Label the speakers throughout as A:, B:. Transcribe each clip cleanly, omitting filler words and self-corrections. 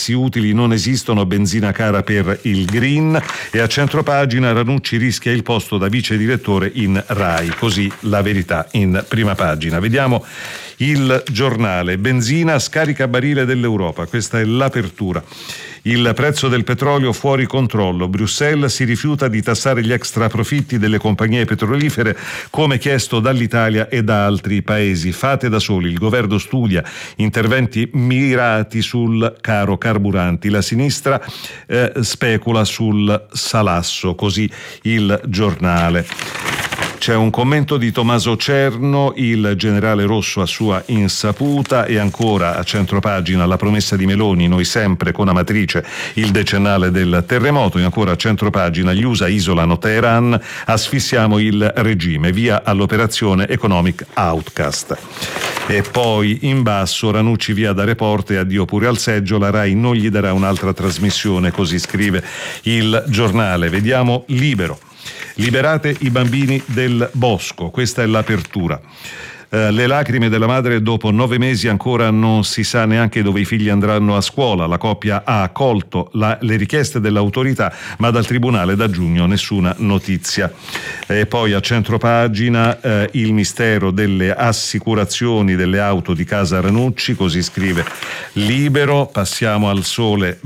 A: taxi utili non esistono, benzina cara per il green. E a centropagina Ranucci rischia il posto da vice direttore in Rai, così La Verità in prima pagina. Vediamo Il Giornale. Benzina scaricabarile dell'Europa, questa è l'apertura. Il prezzo del petrolio fuori controllo. Bruxelles si rifiuta di tassare gli extraprofitti delle compagnie petrolifere come chiesto dall'Italia e da altri paesi. Fate da soli, il governo studia interventi mirati sul caro carburanti. La sinistra specula sul salasso, così Il Giornale. C'è un commento di Tommaso Cerno, il generale rosso a sua insaputa, e ancora a centropagina la promessa di Meloni, noi sempre con Amatrice, il decennale del terremoto, e ancora a centropagina gli USA isolano Teheran, asfissiamo il regime, via all'operazione Economic Outcast. E poi in basso Ranucci via da report e addio pure al seggio, la Rai non gli darà un'altra trasmissione, così scrive Il Giornale. Vediamo Libero. Liberate i bambini del bosco, questa è l'apertura. Le lacrime della madre dopo 9 mesi, ancora non si sa neanche dove i figli andranno a scuola. La coppia ha accolto le richieste dell'autorità, ma dal tribunale da giugno nessuna notizia. E poi a centropagina il mistero delle assicurazioni delle auto di casa Ranucci, così scrive Libero. Passiamo al Sole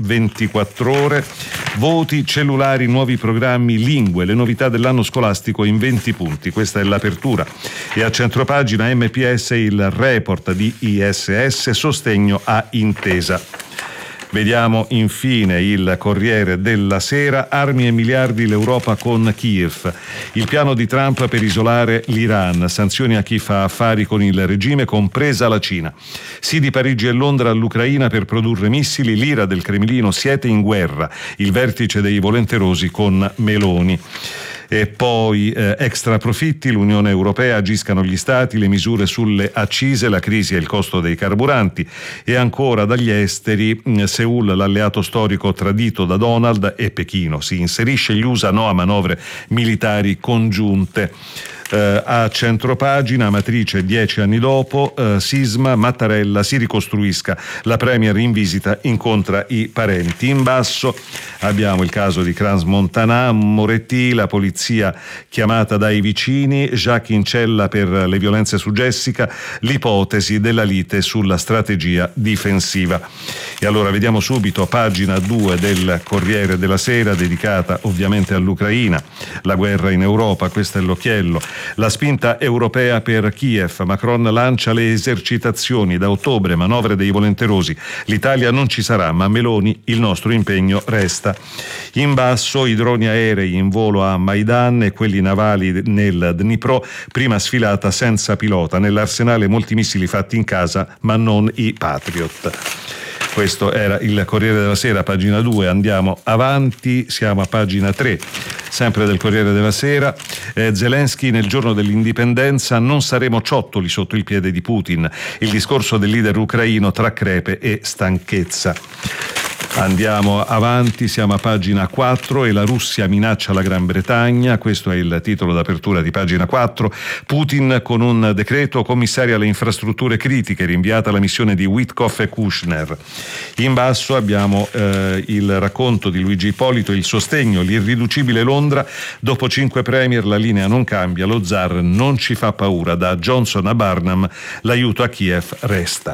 A: 24 Ore. Voti, cellulari, nuovi programmi, lingue, le novità dell'anno scolastico in 20 punti, questa è l'apertura. E a centropagina MPS, il report di ISS, sostegno a Intesa. Vediamo infine il Corriere della Sera. Armi e miliardi, l'Europa con Kiev. Il piano di Trump per isolare l'Iran, sanzioni a chi fa affari con il regime, compresa la Cina. Sì di Parigi e Londra all'Ucraina per produrre missili, l'ira del Cremlino, siete in guerra. Il vertice dei volenterosi con Meloni. E poi extra profitti, l'Unione Europea, agiscano gli stati, le misure sulle accise, la crisi e il costo dei carburanti. E ancora dagli esteri, Seul, l'alleato storico tradito da Donald, e Pechino si inserisce, gli USA no a manovre militari congiunte. A centropagina, Amatrice 10 anni dopo, sisma, Mattarella si ricostruisca, la premier in visita incontra i parenti. In basso abbiamo il caso di Crans-Montana, Moretti, la polizia chiamata dai vicini, Jacques in cella per le violenze su Jessica, l'ipotesi della lite sulla strategia difensiva. E allora vediamo subito pagina 2 del Corriere della Sera, dedicata ovviamente all'Ucraina, la guerra in Europa, questo è l'occhiello. La spinta europea per Kiev, Macron lancia le esercitazioni da ottobre, manovre dei volenterosi. L'Italia non ci sarà, ma Meloni, il nostro impegno resta. In basso i droni aerei in volo a Maidan e quelli navali nel Dnipro, prima sfilata senza pilota, nell'arsenale molti missili fatti in casa ma non i Patriot. Questo era il Corriere della Sera, pagina 2. Andiamo avanti, siamo a pagina 3, sempre del Corriere della Sera. Zelensky, nel giorno dell'indipendenza non saremo ciottoli sotto il piede di Putin. Il discorso del leader ucraino tra crepe e stanchezza. Andiamo avanti, siamo a pagina 4 e la Russia minaccia la Gran Bretagna, questo è il titolo d'apertura di pagina 4. Putin con un decreto commissaria alle infrastrutture critiche, rinviata la missione di Witkoff e Kushner. In basso abbiamo il racconto di Luigi Ippolito, il sostegno, l'irriducibile Londra, dopo 5 premier la linea non cambia, lo zar non ci fa paura, da Johnson a Barnum l'aiuto a Kiev resta.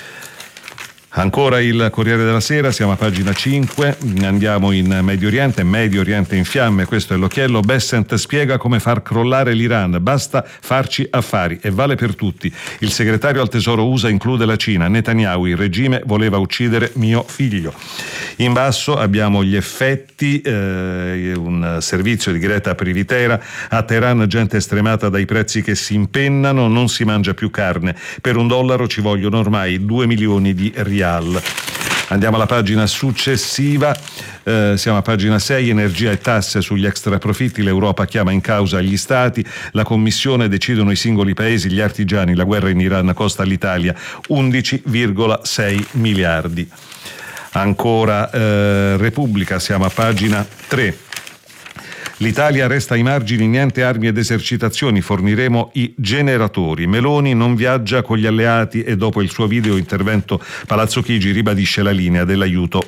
A: Ancora il Corriere della Sera, siamo a pagina 5, andiamo in Medio Oriente in fiamme, questo è l'occhiello. Bessent spiega come far crollare l'Iran, basta farci affari e vale per tutti. Il segretario al tesoro USA include la Cina, Netanyahu, il regime voleva uccidere mio figlio. In basso abbiamo gli effetti, un servizio di Greta Privitera, a Teheran gente estremata dai prezzi che si impennano, non si mangia più carne, per $1 ci vogliono ormai 2 milioni di rial. Andiamo alla pagina successiva, siamo a pagina 6, energia e tasse sugli extraprofitti, l'Europa chiama in causa gli stati, la Commissione, decidono i singoli paesi, gli artigiani, la guerra in Iran costa all'Italia 11,6 miliardi. Ancora Repubblica, siamo a pagina 3. L'Italia resta ai margini, niente armi ed esercitazioni, forniremo i generatori. Meloni non viaggia con gli alleati e dopo il suo video intervento Palazzo Chigi ribadisce la linea dell'aiuto